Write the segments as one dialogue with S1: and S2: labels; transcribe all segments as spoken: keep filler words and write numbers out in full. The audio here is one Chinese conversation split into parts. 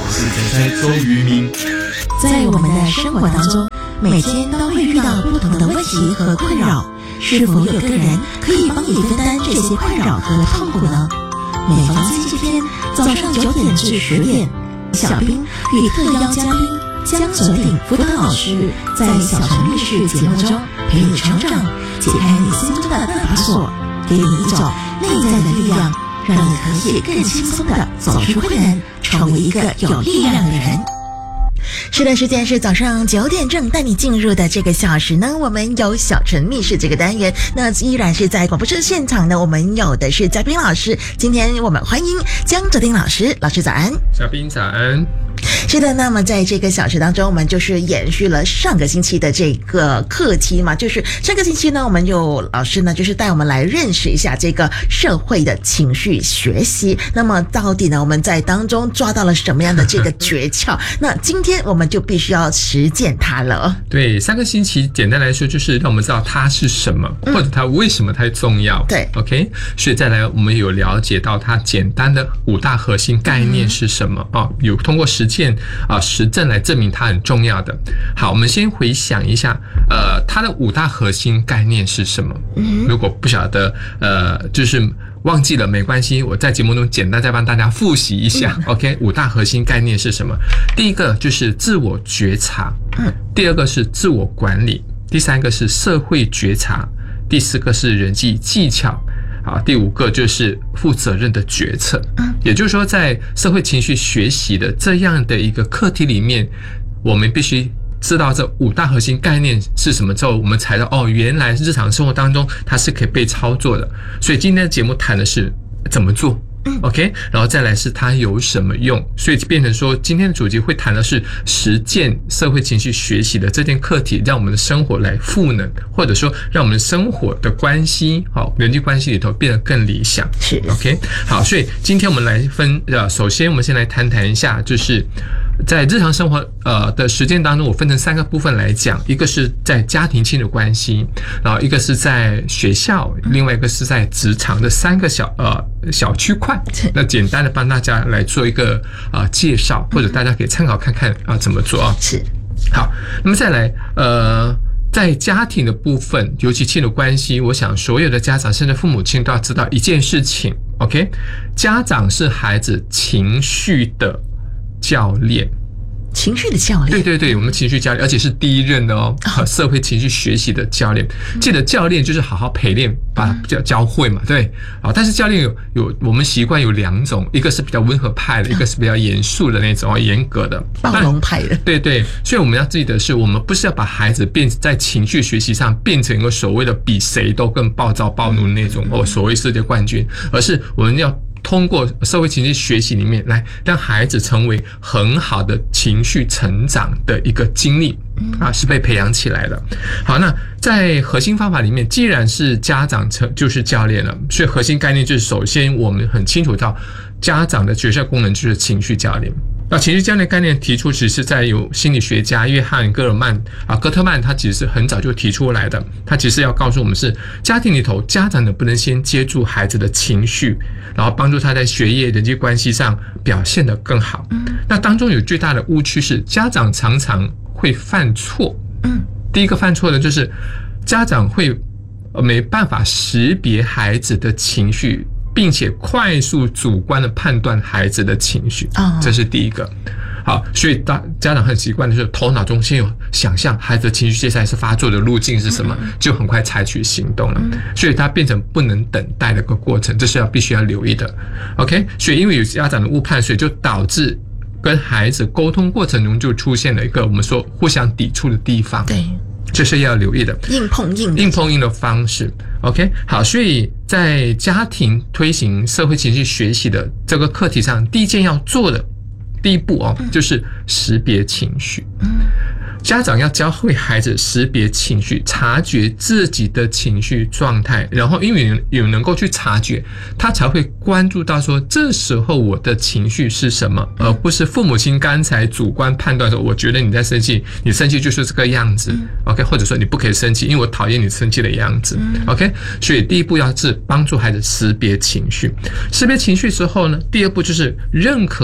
S1: 实在在走渔民。
S2: 在我们的生活当中，每天都会遇到不同的问题和困扰，是否有个人可以帮你分担这些困扰和痛苦呢？每逢星期天早上九点至十点，小兵与特邀嘉宾江泽鼎辅导老师在小城密室节目中陪你成长，解开你心中的那把锁，给你一种内在的力量，让你可以更轻松地走出困难，成为一个有力量的人。是的，时间是早上九点正，带你进入的这个小时呢，我们有小城密室这个单元，那依然是在广播室现场呢，我们有的是嘉宾老师，今天我们欢迎江泽鼎老师，老师早安。
S3: 小兵早安。
S2: 是的，那么在这个小时当中，我们就是延续了上个星期的这个课题嘛，就是上个星期呢，我们有老师呢，就是带我们来认识一下这个社会的情绪学习。那么到底呢，我们在当中抓到了什么样的这个诀窍？那今天我们就必须要实践它了。
S3: 对，上个星期简单来说就是让我们知道它是什么，
S2: 嗯、
S3: 或者它为什么它重要。
S2: 对
S3: ，OK， 所以再来我们有了解到它简单的五大核心概念是什么啊、嗯哦？有通过实践啊实证来证明它很重要的。好，我们先回想一下，呃，它的五大核心概念是什么？嗯、如果不晓得，呃，就是忘记了没关系，我在节目中简单再帮大家复习一下。嗯、OK， 五大核心概念是什么？第一个就是自我觉察，嗯，第二个是自我管理，第三个是社会觉察，第四个是人际技巧。好，第五个就是负责任的决策。嗯，也就是说，在社会情绪学习的这样的一个课题里面，我们必须知道这五大核心概念是什么之后，我们才知道哦，原来日常生活当中它是可以被操作的。所以今天的节目谈的是怎么做。OK， 然后再来是它有什么用，所以变成说今天的主题会谈的是实践社会情绪学习的这件课题，让我们的生活来赋能，或者说让我们的生活的关系，好人际关系里头变得更理想。
S2: 是
S3: OK， 好，所以今天我们来分呃，首先我们先来谈谈一下，就是在日常生活呃的实践当中，我分成三个部分来讲，一个是在家庭亲子关系，然后一个是在学校，另外一个是在职场的三个小呃小区块。那简单的帮大家来做一个啊、呃、介绍，或者大家可以参考看看啊怎么做啊。
S2: 是。
S3: 好，那么再来呃，在家庭的部分，尤其亲子关系，我想所有的家长甚至父母亲都要知道一件事情 ，OK， 家长是孩子情绪的教练。
S2: 情绪的教练，
S3: 对对对，我们情绪教练，而且是第一任的哦，哦社会情绪学习的教练。记得教练就是好好陪练，把教教会嘛，对。好，但是教练有有我们习惯有两种，一个是比较温和派的，一个是比较严肃的那种，严格的
S2: 暴龙派的。
S3: 对对，所以我们要记得是，我们不是要把孩子变在情绪学习上变成一个所谓的比谁都更暴躁暴怒那种哦，所谓世界冠军，而是我们要通过社会情绪学习里面来让孩子成为很好的情绪成长的一个经历啊，是被培养起来的。好，那在核心方法里面，既然是家长成就是教练了，所以核心概念就是首先我们很清楚到家长的角色功能就是情绪教练。那情绪教练概念提出，其实是在有心理学家约翰·戈尔曼啊，戈特曼，他其实是很早就提出来的。他其实要告诉我们是，家庭里头家长能不能先接住孩子的情绪，然后帮助他在学业、人际关系上表现得更好。嗯，那当中有最大的误区是，家长常常会犯错。嗯，第一个犯错的就是家长会没办法识别孩子的情绪，并且快速主观的判断孩子的情绪，这是第一个。好，所以大家长很习惯的是头脑中先有想象孩子的情绪接下来是发作的路径是什么，就很快采取行动了，所以它变成不能等待的一个过程，这是要必须要留意的。OK， 所以因为有家长的误判，所以就导致跟孩子沟通过程中就出现了一个我们说互相抵触的地方。
S2: 对。
S3: 这是要留意的，
S2: 硬碰硬的，
S3: 硬碰硬的方式。OK， 好，所以在家庭推行社会情绪学习的这个课题上，第一件要做的第一步哦，就是识别情绪。嗯，家长要教会孩子识别情绪，察觉自己的情绪状态，然后因为有能够去察觉，他才会关注到说这时候我的情绪是什么，而不是父母亲刚才主观判断说我觉得你在生气，你生气就是这个样子 OK， 或者说你不可以生气，因为我讨厌你生气的样子 OK， 所以第一步要是帮助孩子识别情绪，识别情绪之后呢，第二步就是认可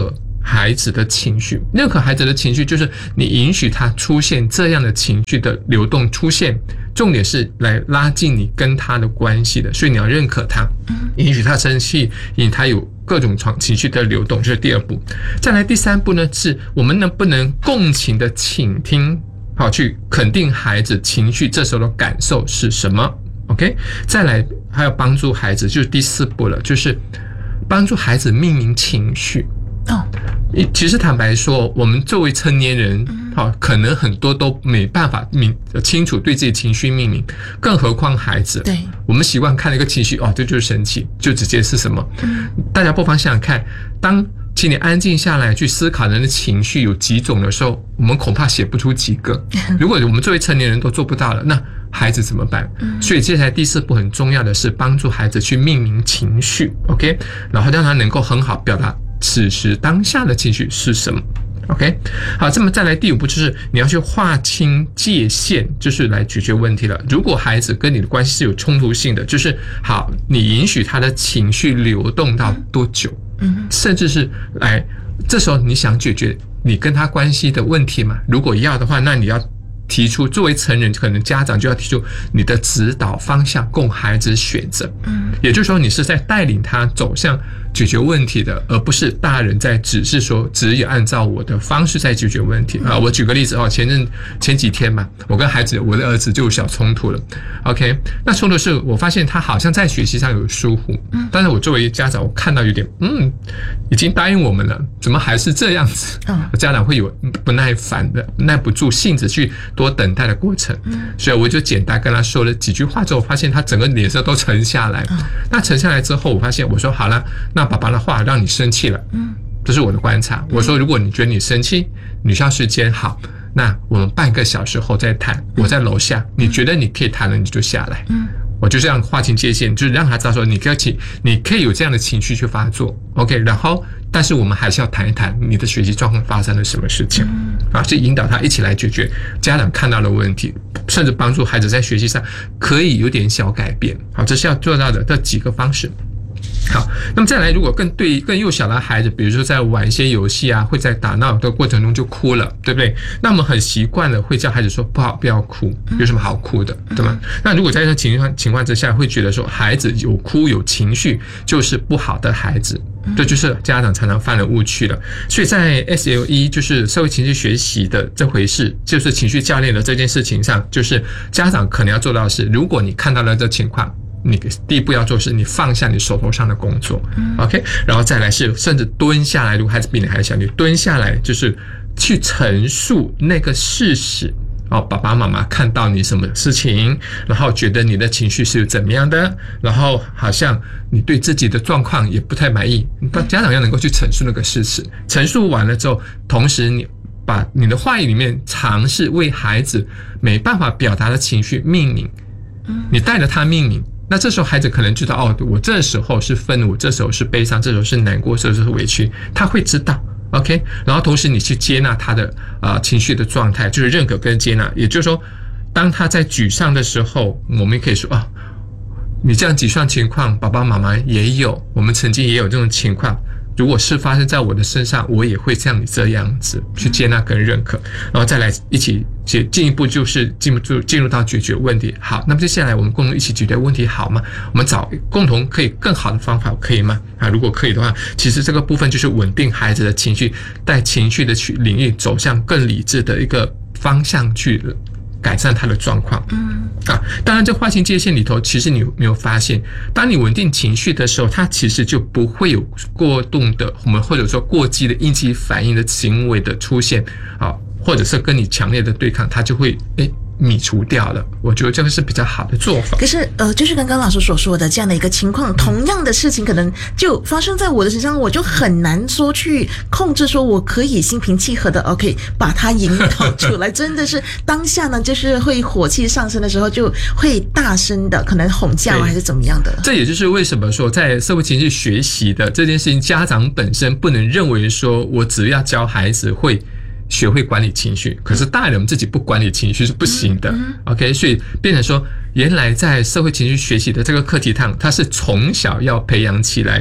S3: 孩子的情绪，认可孩子的情绪就是你允许他出现这样的情绪的流动出现，重点是来拉近你跟他的关系的，所以你要认可他，允许他生气，允许他有各种情绪的流动，这是第二步。再来第三步呢，是我们能不能共情的倾听，好去肯定孩子情绪这时候的感受是什么 OK。 再来还要帮助孩子，就是第四步了，就是帮助孩子命名情绪。哦，其实坦白说，我们作为成年人，好，可能很多都没办法明清楚对自己情绪命名，更何况孩子。对，我们习惯看了一个情绪，哦，这就是生气，就直接是什么？嗯，大家不妨想想看，当请你安静下来去思考人的情绪有几种的时候，我们恐怕写不出几个。如果我们作为成年人都做不到了，那孩子怎么办？所以接下来第四步很重要的是帮助孩子去命名情绪 ，OK， 然后让他能够很好表达此时当下的情绪是什么 ？OK， 好，这么再来第五步就是你要去划清界限，就是来解决问题了。如果孩子跟你的关系是有冲突性的，就是好，你允许他的情绪流动到多久？嗯，甚至是来这时候你想解决你跟他关系的问题嘛？如果要的话，那你要提出，作为成人，可能家长就要提出你的指导方向，供孩子选择。嗯，也就是说，你是在带领他走向解决问题的，而不是大人在只是说只有按照我的方式在解决问题啊。我举个例子哦，前阵前几天嘛，我跟孩子，我的儿子就有小冲突了。OK， 那冲突是我发现他好像在学习上有疏忽，但是我作为家长，我看到有点嗯，已经答应我们了，怎么还是这样子？家长会有不耐烦的、耐不住性子去多等待的过程，所以我就简单跟他说了几句话之后，我发现他整个脸色都沉下来。那沉下来之后，我发现我说好了，那爸爸的话让你生气了，这是我的观察。我说如果你觉得你生气，你需要时间，好，那我们半个小时后再谈。我在楼下，你觉得你可以谈了，你就下来。我就这样划清界限，就是让他知道说你可以你可以有这样的情绪去发作 ，OK， 然后但是我们还是要谈一谈你的学习状况发生了什么事情，啊，去引导他一起来解决家长看到的问题，甚至帮助孩子在学习上可以有点小改变，好，这是要做到的这几个方式。好，那么再来，如果更对更幼小的孩子，比如说在玩一些游戏啊，会在打闹的过程中就哭了，对不对？那我们很习惯的会叫孩子说不好，不要哭，有什么好哭的，对吗？那如果在这种情况情况之下，会觉得说孩子有哭有情绪就是不好的孩子，这就是家长常常犯的误区了。所以在 S L E 就是社会情绪学习的这回事，就是情绪教练的这件事情上，就是家长可能要做到的是，如果你看到了这情况，你第一步要做是你放下你手头上的工作 ，OK， 然后再来是甚至蹲下来，如果孩子比你还小，你蹲下来就是去陈述那个事实。哦，爸爸妈妈看到你什么事情，然后觉得你的情绪是怎么样的，然后好像你对自己的状况也不太满意，家长要能够去陈述那个事实。陈述完了之后，同时你把你的话语里面尝试为孩子没办法表达的情绪命名，你带着他命名。那这时候孩子可能知道，哦，我这时候是愤怒，这时候是悲伤，这时候是难过，这时候是委屈，他会知道 ，OK。然后同时你去接纳他的呃情绪的状态，就是认可跟接纳。也就是说，当他在沮丧的时候，我们可以说啊，你这样沮丧情况，爸爸妈妈也有，我们曾经也有这种情况。如果是发生在我的身上，我也会像你这样子去接纳跟认可，然后再来一起进一步就是进入进入到解决问题。好，那么接下来我们共同一起解决问题好吗？我们找共同可以更好的方法，可以吗？啊，如果可以的话，其实这个部分就是稳定孩子的情绪，带情绪的去领域走向更理智的一个方向去改善他的状况。嗯，啊，当然这划清界限里头，其实你有没有发现，当你稳定情绪的时候，它其实就不会有过动的，我们或者说过激的应激反应的行为的出现，啊，或者是跟你强烈的对抗，它就会诶米除掉了。我觉得这个是比较好的做法。
S2: 可是呃，就是刚刚老师所说的这样的一个情况，同样的事情可能就发生在我的身上，我就很难说去控制，说我可以心平气和的 OK 把它引导出来。真的是当下呢，就是会火气上升的时候，就会大声的可能吼叫还是怎么样的。
S3: 这也就是为什么说在社会情绪学习的这件事情，家长本身不能认为说我只要教孩子会学会管理情绪，可是大人自己不管理情绪是不行的。OK， 所以变成说，原来在社会情绪学习的这个课题上，它是从小要培养起来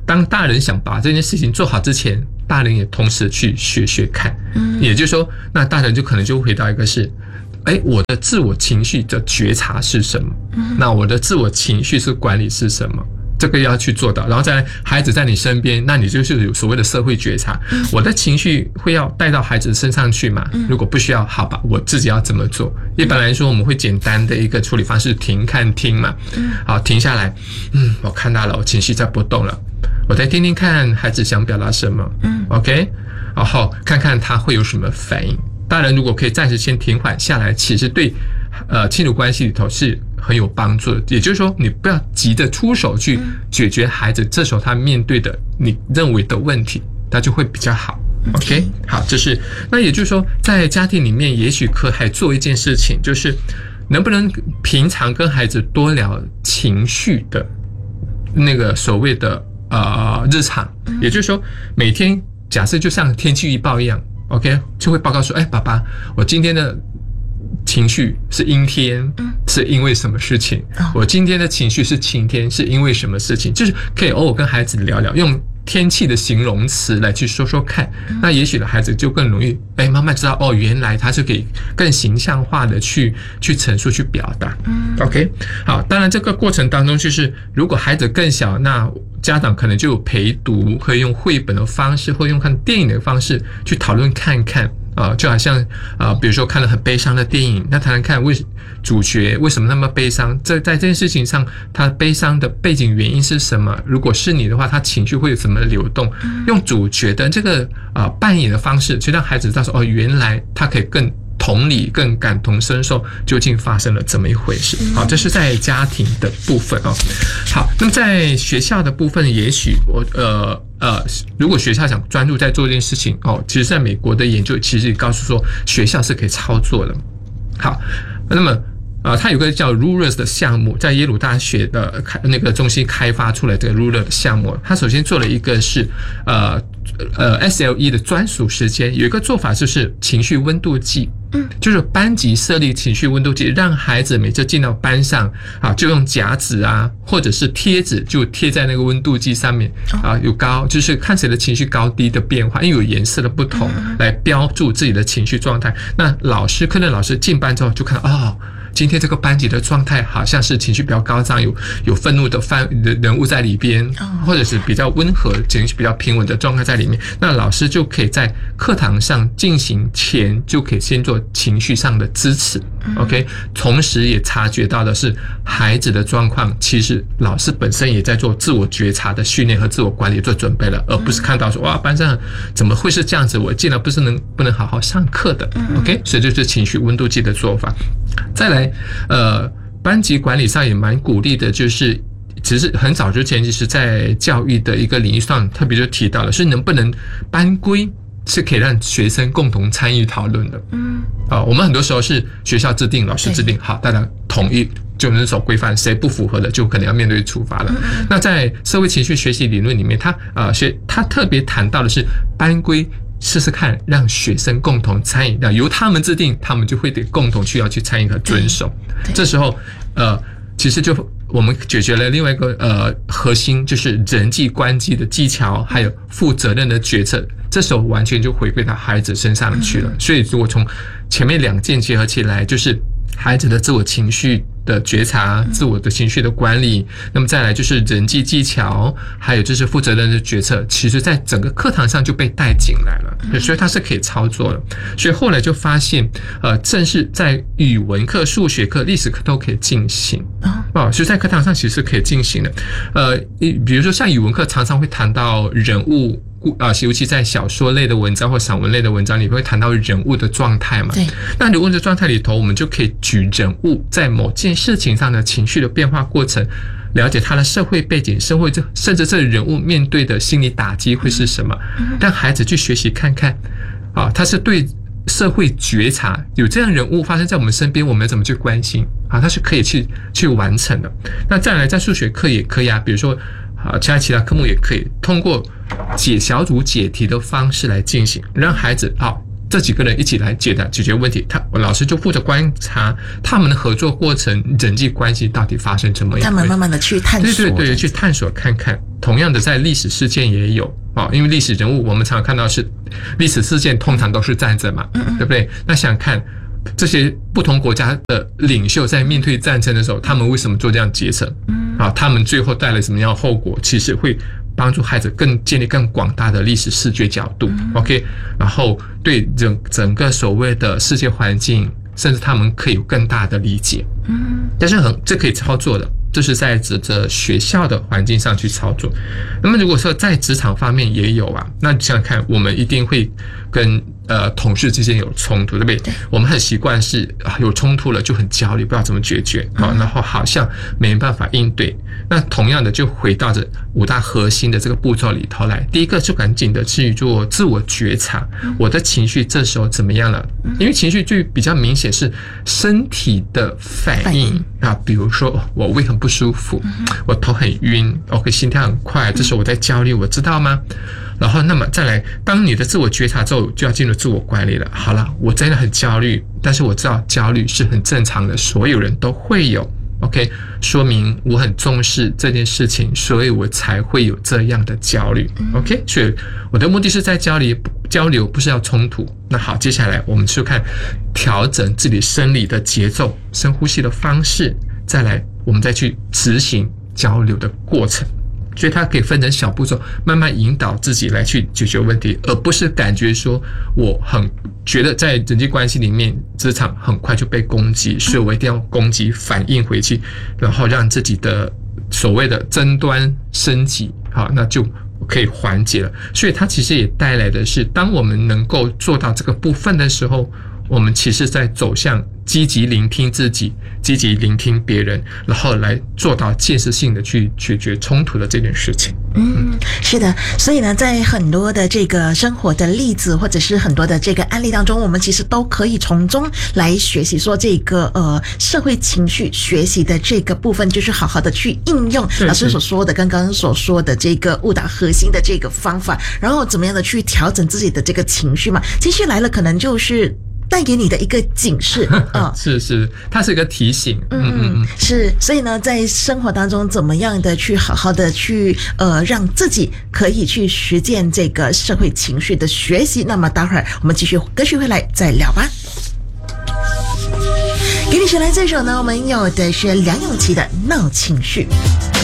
S3: 当大人想把这件事情做好之前，大人也同时去学学看。嗯，也就是说，那大人就可能就回到一个是，哎，我的自我情绪的觉察是什么？嗯，那我的自我情绪是管理是什么？这个要去做到，然后再来孩子在你身边，那你就是有所谓的社会觉察。嗯、我的情绪会要带到孩子身上去嘛？嗯、如果不需要，好吧，我自己要怎么做？一般来说，我们会简单的一个处理方式，停、看、听嘛。嗯、好，停下来，嗯，我看到了，我情绪在波动了，我再听听看孩子想表达什么。嗯 ，OK， 然后看看他会有什么反应。大人如果可以暂时先停缓下来，其实对呃亲子关系里头是很有帮助的。也就是说，你不要急着出手去解决孩子这时候他面对的你认为的问题，他就会比较好。OK， 好，这是那也就是说，在家庭里面，也许可还做一件事情，就是能不能平常跟孩子多聊情绪的那个所谓的呃日常，也就是说，每天假设就像天气预报一样。OK， 就会报告说，哎，爸爸，我今天的情绪是阴天，是因为什么事情？我今天的情绪是晴天，是因为什么事情？就是可以偶尔跟孩子聊聊，用天气的形容词来去说说看。那也许的孩子就更容易，哎，慢慢知道，哦，原来他是可以更形象化的去去陈述、去表达。OK， 好，当然这个过程当中，就是如果孩子更小，那家长可能就有陪读，可以用绘本的方式，或用看电影的方式去讨论看看啊、呃，就好像啊、呃，比如说看了很悲伤的电影，那谈谈看为主角为什么那么悲伤，这在这件事情上，他悲伤的背景原因是什么？如果是你的话，他情绪会有什么流动？用主角的这个啊、呃、扮演的方式，去让孩子知道说，哦，原来他可以更同理、更感同身受，究竟发生了怎么一回事？好，这是在家庭的部分哦。好，那么在学校的部分，也许我呃呃，如果学校想专注在做这件事情哦，其实在美国的研究其实也告诉说，学校是可以操作的。好，那么。呃，它有个叫 Rulers 的项目，在耶鲁大学的开那个中心开发出来这个 Ruler 的项目。它首先做了一个是呃呃 S L E 的专属时间，有一个做法就是情绪温度计，嗯，就是班级设立情绪温度计，让孩子每次进到班上啊，就用夹子啊，或者是贴纸，就贴在那个温度计上面啊，有高就是看谁的情绪高低的变化，因为有颜色的不同，来标注自己的情绪状态。那老师课任老师进班之后就看到哦。今天这个班级的状态好像是情绪比较高涨，有有愤怒的范人物在里边，或者是比较温和、情绪比较平稳的状态在里面。那老师就可以在课堂上进行前就可以先做情绪上的支持 ，OK。同时也察觉到的是孩子的状况，其实老师本身也在做自我觉察的训练和自我管理做准备了，而不是看到说哇班上怎么会是这样子，我竟然不是能不能好好上课的 ，OK。所以这就是情绪温度计的做法。再来，呃，班级管理上也蛮鼓励的，就是其实很早之前，其实在教育的一个领域上，特别就提到了，是能不能班规是可以让学生共同参与讨论的。嗯，啊、呃，我们很多时候是学校制定，老师制定，好，大家统一就能守规范，谁不符合的就可能要面对处罚了。嗯、那在社会情绪学习理论里面，他呃学他特别谈到的是班规。试试看，让学生共同参与，那由他们制定，他们就会得共同去要去参与和遵守。这时候，呃，其实就我们解决了另外一个呃核心，就是人际关系的技巧，还有负责任的决策。这时候完全就回归到孩子身上去了。所以，如果从前面两件结合起来，就是孩子的自我情绪的觉察，自我的情绪的管理，那么再来就是人际技巧，还有就是负责任的决策，其实在整个课堂上就被带进来了，所以它是可以操作的。所以后来就发现，呃，正是在语文课、数学课、历史课都可以进行哦，所以在课堂上其实是可以进行的。呃，比如说像语文课常常会谈到人物。啊，尤其在小说类的文章或散文类的文章里，会谈到人物的状态嘛？对。那人物的状态里头，我们就可以举人物在某件事情上的情绪的变化过程，了解他的社会背景、社会这甚至这人物面对的心理打击会是什么，让孩子去学习看看，啊，他是对社会觉察，有这样人物发生在我们身边，我们怎么去关心啊？他是可以去去完成的。那再来，在数学课也可以啊，比如说。啊，其他其他科目也可以通过解小组解题的方式来进行，让孩子啊这几个人一起来解答解决问题，他老师就负责观察他们的合作过程、人际关系到底发生怎么样，
S2: 他们慢慢的去探索，
S3: 对对对，去探索看看。同样的，在历史事件也有啊，因为历史人物我们常常看到是历史事件，通常都是战争嘛，对不对？那想看这些不同国家的领袖在面对战争的时候，他们为什么做这样决策？啊，他们最后带来什么样的后果？其实会帮助孩子更建立更广大的历史视觉角度 ，OK， 然后对整整个所谓的世界环境，甚至他们可以有更大的理解。嗯，但是很这可以操作的，这是在指着学校的环境上去操作。那么如果说在职场方面也有啊，那想想看，我们一定会跟呃同事之间有冲突，对不对？对，我们很习惯是啊有冲突了就很焦虑，不知道怎么解决，好，然后好像没办法应对。那同样的就回到这五大核心的这个步骤里头来，第一个就赶紧的去做自我觉察，我的情绪这时候怎么样了？因为情绪最比较明显是身体的反应啊，比如说我胃很不舒服，我头很晕 ，OK， 心跳很快，这时候我在焦虑，我知道吗？然后，那么再来，当你的自我觉察之后，就要进入自我管理了。好了，我真的很焦虑，但是我知道焦虑是很正常的，所有人都会有。OK， 说明我很重视这件事情，所以我才会有这样的焦虑。OK， 所以我的目的是在交流，交流不是要冲突。那好，接下来我们就看调整自己生理的节奏、深呼吸的方式，再来我们再去执行交流的过程。所以它可以分成小步骤，慢慢引导自己来去解决问题，而不是感觉说我很觉得在人际关系里面，职场很快就被攻击，所以我一定要攻击反应回去，然后让自己的所谓的争端升级，好，那就可以缓解了。所以它其实也带来的是，当我们能够做到这个部分的时候，我们其实在走向积极聆听自己，积极聆听别人，然后来做到建设性的去解决冲突的这件事情。
S2: 嗯，是的，所以呢，在很多的这个生活的例子，或者是很多的这个案例当中，我们其实都可以从中来学习说这个呃社会情绪学习的这个部分，就是好好的去应用老师所说的刚刚所说的这个误导核心的这个方法，然后怎么样的去调整自己的这个情绪嘛，情绪来了可能就是带给你的一个警示啊，
S3: 是是，它是一个提醒，
S2: 嗯嗯嗯，是，所以呢，在生活当中怎么样的去好好的去呃，让自己可以去实践这个社会情绪的学习。那么待会儿我们继续歌曲回来再聊吧。给你选来这首呢，我们有的是梁咏琪的《闹情绪》。